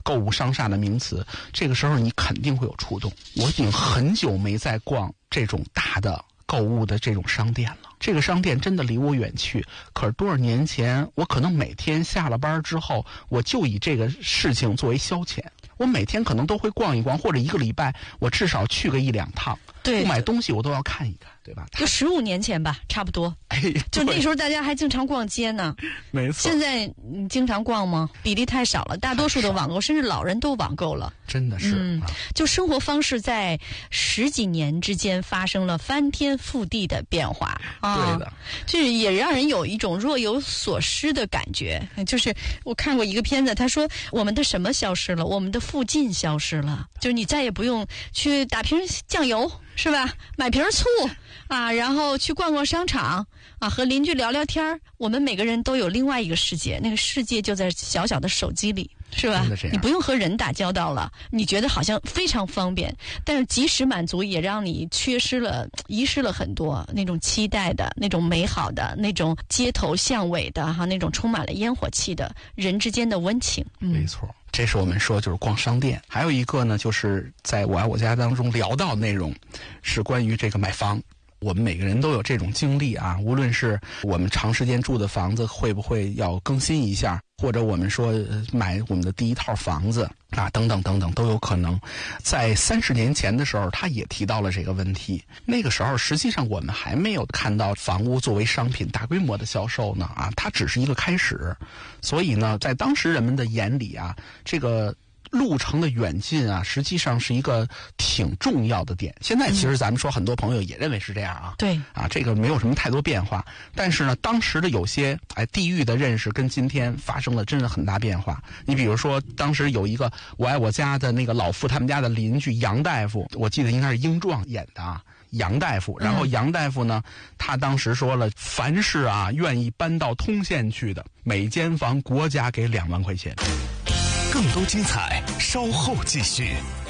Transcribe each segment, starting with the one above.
购物商厦的名词，这个时候你肯定会有触动。我已经很久没再逛这种大的购物的这种商店了，这个商店真的离我远去。可是多少年前，我可能每天下了班之后，我就以这个事情作为消遣。我每天可能都会逛一逛，或者一个礼拜我至少去个1-2趟。 对， 不买东西我都要看一看，对吧？ 就15年前吧，差不多。 哎， 就那时候大家还经常逛街呢。 没错。 现在你经常逛吗？比例太少了，大多数的网购，甚至老人都网购了。 真的是。 就生活方式在10几年之间发生了翻天覆地的变化。 对的。 这也让人有一种若有所失的感觉。就是我看过一个片子，他说我们的什么消失了？我们的附近消失了。就是你再也不用去打瓶酱油。是吧？买瓶醋啊，然后去逛逛商场啊，和邻居聊聊天。我们每个人都有另外一个世界，那个世界就在小小的手机里，是吧？你不用和人打交道了，你觉得好像非常方便，但是即时满足也让你遗失了很多那种期待的、那种美好的、那种街头巷尾的那种充满了烟火气的人之间的温情。 没错。这是我们说就是逛商店。还有一个呢，就是在我爱我家当中聊到的内容是关于这个买房。我们每个人都有这种经历啊，无论是我们长时间住的房子会不会要更新一下，或者我们说买我们的第一套房子啊，等等等等都有可能。在30年前的时候，他也提到了这个问题。那个时候实际上我们还没有看到房屋作为商品大规模的销售呢啊，它只是一个开始。所以呢，在当时人们的眼里啊，这个路程的远近啊，实际上是一个挺重要的点。现在其实咱们说很多朋友也认为是这样啊， 对啊，这个没有什么太多变化。但是呢，当时的有些地域的认识跟今天发生了真的很大变化。你比如说，当时有一个我爱我家的那个老傅他们家的邻居杨大夫，我记得应该是英壮演的啊。杨大夫，然后杨大夫呢，他当时说了，凡是啊愿意搬到通县去的，每间房国家给2万块钱。 更多精彩稍后继续。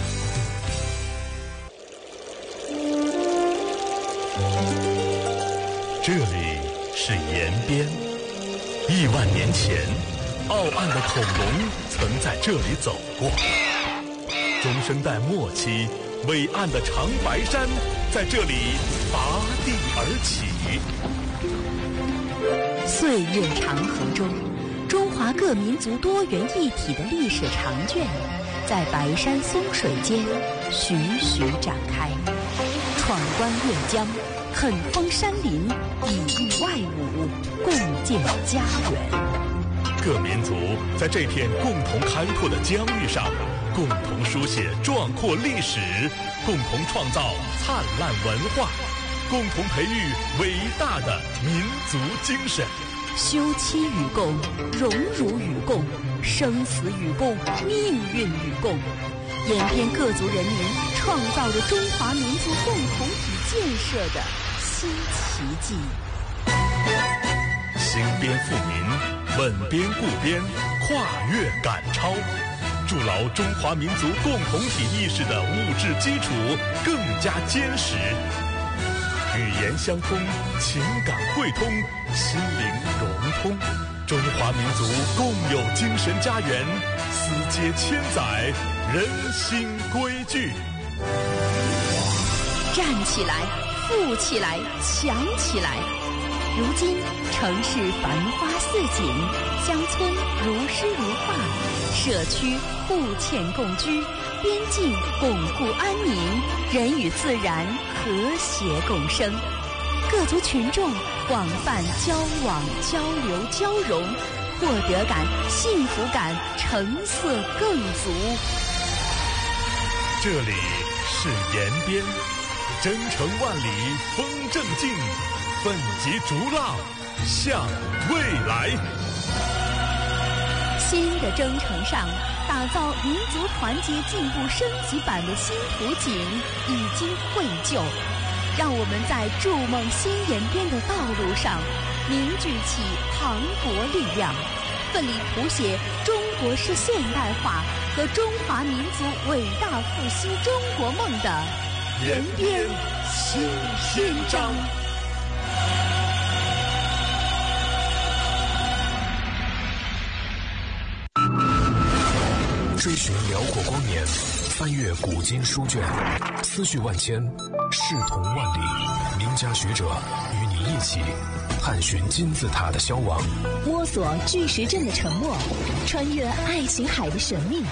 这里是延边，1万年前，傲岸的恐龙曾在这里走过。中生代末期，伟岸的长白山在这里拔地而起。 岁月长河中，中华各民族多元一体的历史长卷，在白山松水间徐徐展开。闯关越江，狠风山林，以御外侮，共建家园。 各民族在这片共同开拓的疆域上，共同书写壮阔历史，共同创造灿烂文化，共同培育伟大的民族精神。 休戚与共，荣辱与共，生死与共，命运与共。延边各族人民创造着中华民族共同体建设的新奇迹。 兴边富民，稳边固边，跨越赶超，筑牢中华民族共同体意识的物质基础更加坚实。语言相通，情感汇通，心灵融通，中华民族共有精神家园，丝接千载，人心归聚。 站起来，富起来，强起来！如今城市繁花似锦，乡村如诗如画，社区互嵌共居，边境巩固安宁，人与自然和谐共生。各族群众广泛交往、交流、交融，获得感、幸福感成色更足。 这里是延边，征程万里风正劲，奋楫逐浪向未来。 新的征程上，打造民族团结进步升级版的新图景已经绘就，让我们在筑梦新延边的道路上凝聚起磅礴力量，奋力谱写中国式现代化和中华民族伟大复兴中国梦的延边新篇章。 追寻辽阔光年，翻阅古今书卷，思绪万千，视同万里。名家学者与你一起探寻金字塔的消亡， 摸索巨石阵的沉默，穿越爱琴海的神秘，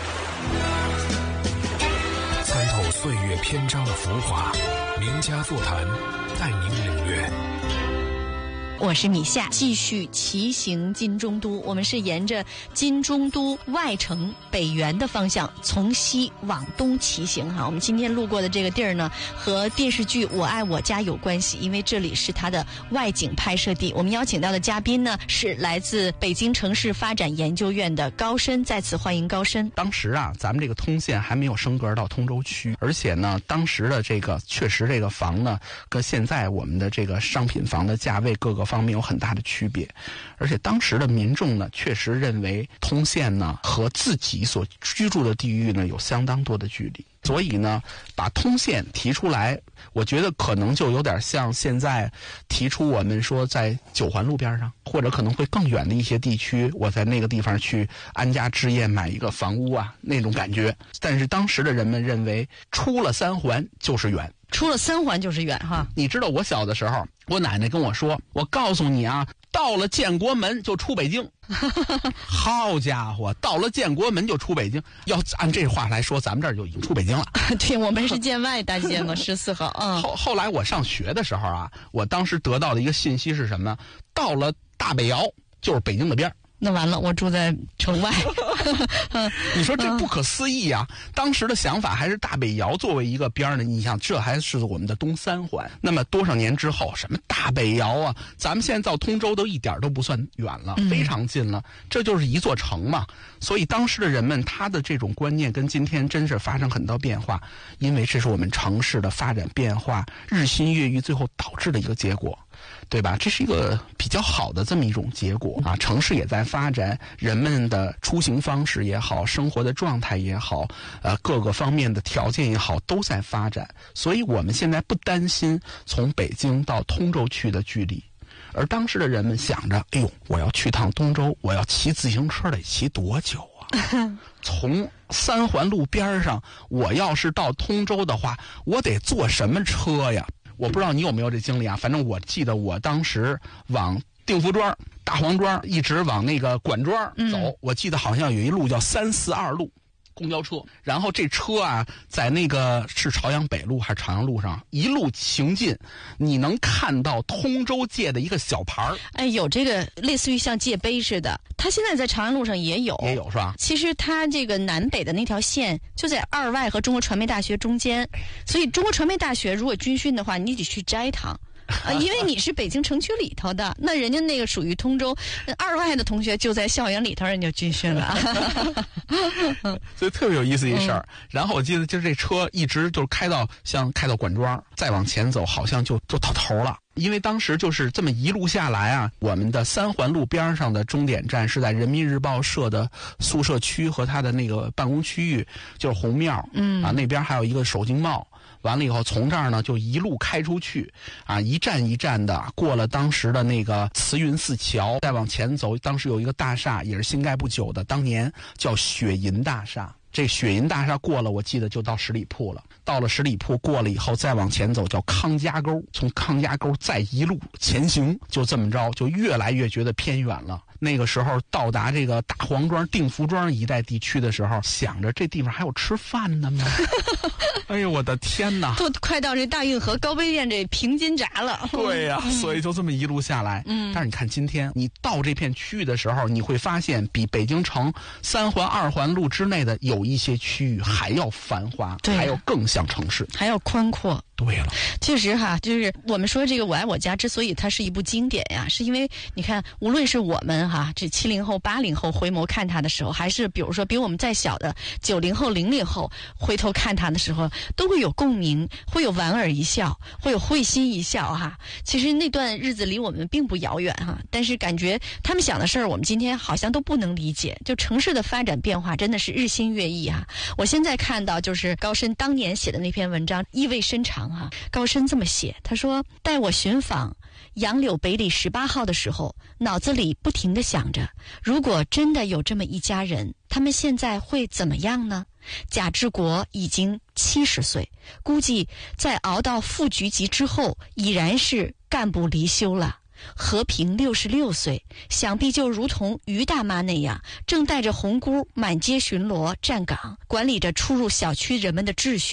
参透岁月篇章的浮华。名家座谈，带您领略。 我是米夏，继续骑行金中都。我们是沿着金中都外城北园的方向从西往东骑行哈。我们今天路过的这个地儿呢，和电视剧《我爱我家》有关系，因为这里是它的外景拍摄地。我们邀请到的嘉宾呢，是来自北京城市发展研究院的高深，在此欢迎高深。 当时啊，咱们这个通县还没有升格到通州区，而且呢，当时的这个确实这个房呢，跟现在我们的这个商品房的价位各个方面有很大的区别，而且当时的民众呢，确实认为通县呢和自己所居住的地域呢有相当多的距离，所以呢，把通县提出来，我觉得可能就有点像现在提出我们说在9环路边上，或者可能会更远的一些地区，我在那个地方去安家置业买一个房屋啊，那种感觉。但是当时的人们认为，出了3环就是远。 出了3环就是远哈。 你知道我小的时候，我奶奶跟我说，我告诉你啊，到了建国门就出北京。好家伙，到了建国门就出北京，要按这话来说，咱们这儿就已经出北京了。 对，我们是建外大街嘛，14号。嗯。 后来我上学的时候啊，我当时得到的一个信息是什么？到了大北窑就是北京的边儿。 那完了，我住在城外。 你说这不可思议啊！当时的想法还是大北窑作为一个边儿呢。你想，这还是我们的东3环。那么多少年之后，什么大北窑啊？咱们现在到通州都一点都不算远了，非常近了。这就是一座城嘛。所以当时的人们，他的这种观念跟今天真是发生很多变化，因为这是我们城市的发展变化日新月异，最后导致的一个结果。对吧？这是一个比较好的这么一种结果啊！城市也在发展，人们的出行方式也好，生活的状态也好，各个方面的条件也好，都在发展。所以我们现在不担心从北京到通州去的距离，而当时的人们想着，哎呦，我要去趟通州，我要骑自行车得骑多久啊？从3环路边上，我要是到通州的话，我得坐什么车呀？我不知道你有没有这经历啊，反正我记得我当时往定福庄、大黄庄一直往那个管庄走，我记得好像有一路叫342路公交车，然后这车啊在那个是朝阳北路还是朝阳路上一路行进，你能看到通州界的一个小牌儿。 哎，有这个类似于像界碑似的，它现在在朝阳路上也有是吧？ 其实它这个南北的那条线就在2外和中国传媒大学中间，所以中国传媒大学如果军训的话，你得去斋堂。因为你是北京城区里头的，那人家那个属于通州2外的同学就在校园里头，人家军训了。 所以特别有意思一事儿。然后我记得就是这车一直就开到管庄，再往前走好像就到头了。因为当时就是这么一路下来啊，我们的3环路边上的终点站是在人民日报社的宿舍区和它的那个办公区域，就是红庙，那边还有一个首经贸。完了以后，从这儿呢就一路开出去，啊，一站一站的过了当时的那个慈云寺桥，再往前走，当时有一个大厦也是新盖不久的，当年叫雪银大厦。这雪银大厦过了，我记得就到十里铺了。到了十里铺过了以后，再往前走叫康家沟，从康家沟再一路前行，就这么着，就越来越觉得偏远了。那个时候到达这个大黄庄、定福庄一带地区的时候，想着这地方还有吃饭的吗？哎呦，我的天哪！ 都快到这大运河高碑店这平津闸了。 对呀，所以就这么一路下来。但是你看今天你到这片区域的时候，你会发现比北京城3环、2环路之内的有一些区域还要繁华，还要更像城市， 还要宽阔。 对了， 确实哈，就是我们说这个《我爱我家》之所以它是一部经典呀，是因为你看，无论是我们哈这70后、80后回眸看它的时候，还是比如说比我们再小的90后、00后回头看它的时候，都会有共鸣，会有莞尔一笑，会有会心一笑哈。其实那段日子离我们并不遥远哈，但是感觉他们想的事儿，我们今天好像都不能理解。就城市的发展变化真的是日新月异哈。我现在看到就是高深当年写的那篇文章，意味深长。高深这么写，他说：待我寻访杨柳北里18号的时候，脑子里不停地想着，如果真的有这么一家人， 他们现在会怎么样呢？贾志国已经70岁，估计在熬到副局级之后，已然是干部离休了。和平66岁，想必就如同于大妈那样，正带着红箍满街巡逻站岗，管理着出入小区人们的秩序。